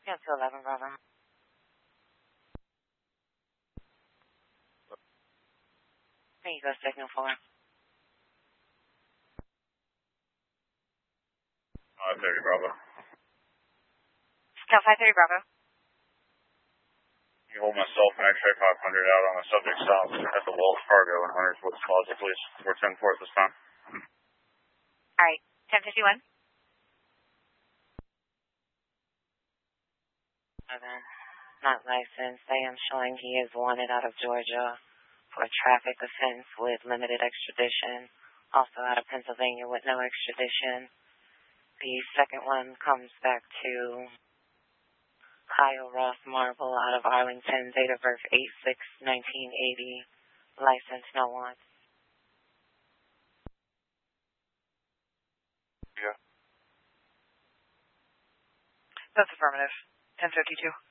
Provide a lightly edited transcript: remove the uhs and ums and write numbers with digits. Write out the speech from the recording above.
Yeah, 211, Bravo. There you go, signal 4. 530, Bravo. Cal 530, Bravo. You hold myself and X-ray 500 out on the subject south at the Wells Fargo in Hunters Woods Plaza, please. We're 10-4 at this time. All right, 1051. Not licensed. I am showing he is wanted out of Georgia for a traffic offense with limited extradition. Also out of Pennsylvania with no extradition. The second one comes back to Kyle Ross Marble out of Arlington, date of birth 8/6/1980, license no one. Yeah. That's affirmative. 1052.